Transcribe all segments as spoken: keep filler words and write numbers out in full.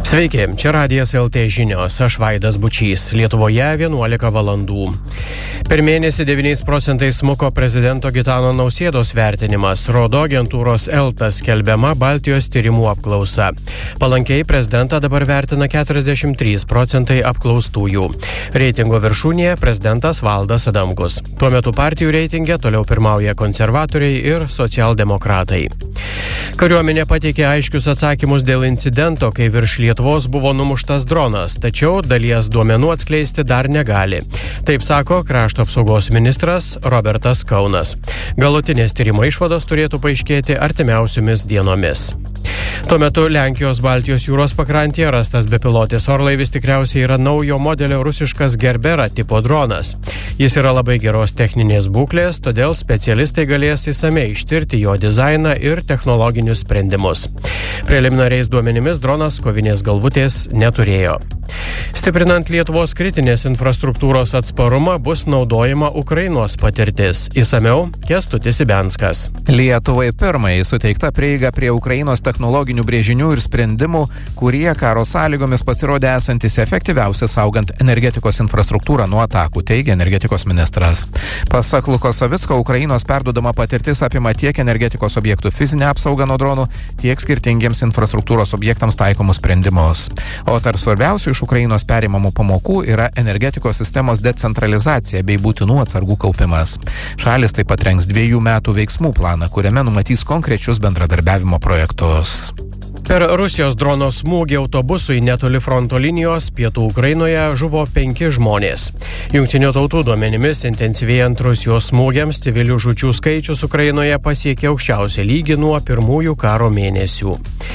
Sveiki, čia Radijas L T žinios, aš Vaidas Bučys, Lietuvoje vienuolika valandų. Per mėnesį devyniais procentais smuko prezidento Gitano Nausėdos vertinimas, rodo agentūros Elta skelbiama Baltijos tyrimų apklausa. Palankiai prezidentą dabar vertina keturiasdešimt trys procentai apklaustųjų. Reitingo viršūnėje prezidentas Valdas Adamkus. Tuo metu partijų reitinge toliau pirmauja konservatoriai ir socialdemokratai. Kariuomenė pateikė aiškius atsakymus dėl incidento, kai virš Lietuvos buvo numuštas dronas, tačiau dalies duomenų atskleisti dar negali. Taip sako krašto apsaugos ministras Robertas Kaunas. Galutinės tyrimo išvados turėtų paaiškėti artimiausiomis dienomis. Tuo metu Lenkijos Baltijos jūros pakrantėje rastas bepilotis orlaivis tikriausiai yra naujo modelio rusiškas Gerbera tipo dronas. Jis yra labai geros techninės būklės, todėl specialistai galės įsamei ištirti jo dizainą ir technologinius sprendimus. Preliminariais duomenimis dronas kovinės galvutės neturėjo. Stiprinant Lietuvos kritinės infrastruktūros atsparumą bus naudojama Ukrainos patirtis. Įsamiau Kęstutis Ibenskas. Lietuvai pirmai suteikta prieiga prie Ukrainos technologinių brėžinių ir sprendimų, kurie karo sąlygomis pasirodė esantis efektyviausi saugant energetikos infrastruktūrą nuo atakų, teigia energetikos ministras. Pasak Luko Savicko, Ukrainos perduodama patirtis apima tiek energetikos objektų fizinę apsaugą nuo dronų, tiek skirtingiems infrastruktūros objektams taikomus sprendimus. O tarp svarbiausių iš Ukrainos perimamų pamokų yra energetikos sistemos decentralizacija bei būtinų atsargų kaupimas. Šalis taip pat rengs dviejų metų veiksmų planą, kuriame numatys konkrečius bendradarbiavimo projektus. Per Rusijos drono smūgį autobusui netoli fronto linijos pietų Ukrainoje žuvo penki žmonės. Jungtinių tautų duomenimis intensyvėjant Rusijos smūgiams civilių žūčių skaičius Ukrainoje pasiekė aukščiausią lygį nuo pirmųjų karo mėnesių.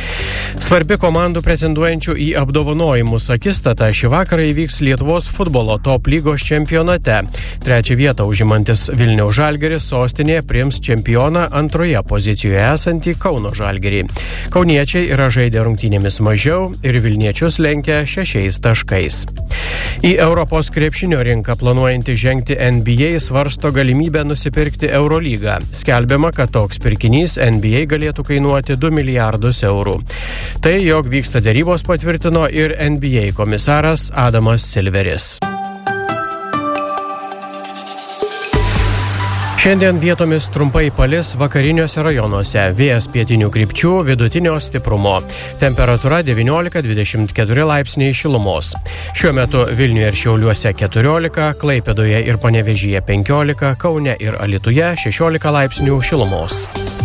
Svarbi komandų pretenduojančių į apdovanojimus akistata šį vakarą įvyks Lietuvos futbolo top lygos čempionate. Trečią vietą užimantis Vilniaus Žalgiris sostinėje priims čempioną antroje pozicijoje esantį Kauno Žalgirį. Kauniečiai yra žaidę rungtynėmis mažiau ir Vilniečius lenkia šešiais taškais. Į Europos krepšinio rinką planuojantį žengti N B A svarsto galimybę nusipirkti Eurolygą. Skelbiama, kad toks pirkinys N B A galėtų kainuoti du milijardus eurų. Tai, jog vyksta derybos, patvirtino ir N B A komisaras Adamas Silveris. Šiandien vietomis trumpai palis vakariniuose rajonuose, vėjas pietinių krypčių vidutinio stiprumo. Temperatūra devyniolika dvidešimt keturi laipsniai šilumos. Šiuo metu Vilniuje ir Šiauliuose keturiolika, Klaipėdoje ir Panevėžyje penkiolika, Kaune ir Alytuje šešiolika laipsnių šilumos.